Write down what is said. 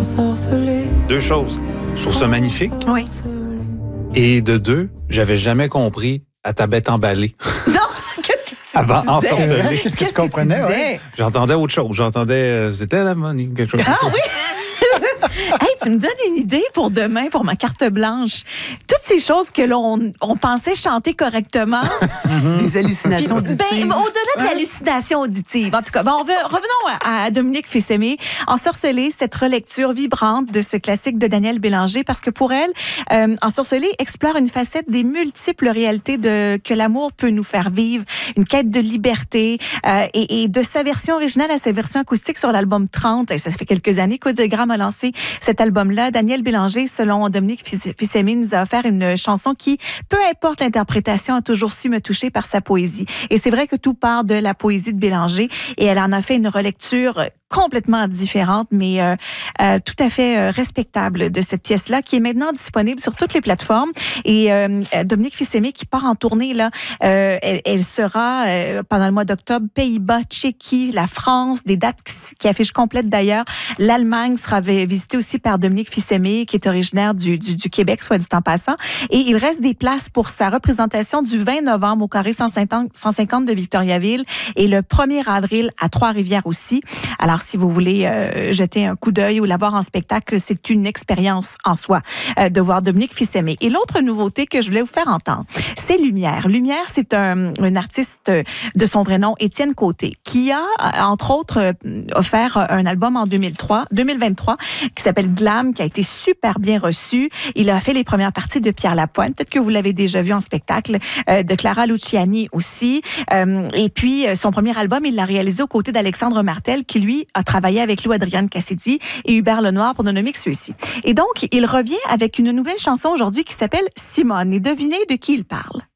Deux choses. Je trouve ça magnifique. Oui. Et de deux, j'avais jamais compris à ta bête emballée. Non, qu'est-ce que tu Avant, disais? ensorcelée. Qu'est-ce que tu comprenais? disais? Ouais. J'entendais autre chose. J'entendais, c'était la money, quelque chose. Ah oui? Hey, tu me donnes une idée pour demain, pour ma carte blanche. Toutes ces choses que l'on pensait chanter correctement. Des hallucinations Ben, auditives. au-delà de l'hallucination auditive, en tout cas, revenons à Dominique Fils-Aimé. Ensorcelée, cette relecture vibrante de ce classique de Danielle Bélanger, parce que pour elle, Ensorcelée explore une facette des multiples réalités que l'amour peut nous faire vivre, une quête de liberté, et de sa version originale à sa version acoustique sur l'album 30. Et ça fait quelques années qu'Audiogramme a lancé cet album-là. Danielle Bélanger, selon Dominique Fils-Aimé, nous a offert une chanson qui, peu importe l'interprétation, a toujours su me toucher par sa poésie. Et c'est vrai que tout part de la poésie de Bélanger et elle en a fait une relecture complètement différente, mais tout à fait respectable de cette pièce-là, qui est maintenant disponible sur toutes les plateformes. Et Dominique Fils-Aimé, qui part en tournée, là, elle sera pendant le mois d'octobre, Pays-Bas, Tchéquie, la France, des dates qui affichent complètes d'ailleurs. L'Allemagne sera visitée aussi par Dominique Fils-Aimé, qui est originaire du Québec, soit dit en passant. Et il reste des places pour sa représentation du 20 novembre au Carré 150 de Victoriaville et le 1er avril à Trois-Rivières aussi. Alors, si vous voulez jeter un coup d'œil ou la voir en spectacle, c'est une expérience en soi de voir Dominique Fils-Aimé. Et l'autre nouveauté que je voulais vous faire entendre, c'est Lumière. Lumière, c'est un artiste de son vrai nom, Étienne Côté, qui a, entre autres, offert un album en 2023 qui s'appelle Glam, qui a été super bien reçu. Il a fait les premières parties de Pierre Lapointe. Peut-être que vous l'avez déjà vu en spectacle, de Clara Luciani aussi. Et puis, son premier album, il l'a réalisé aux côtés d'Alexandre Martel, qui, lui, a travaillé avec Lou-Adrienne Cassidy et Hubert Lenoir pour ne nommer que ceux-ci. Et donc, il revient avec une nouvelle chanson aujourd'hui qui s'appelle Simone. Et devinez de qui il parle.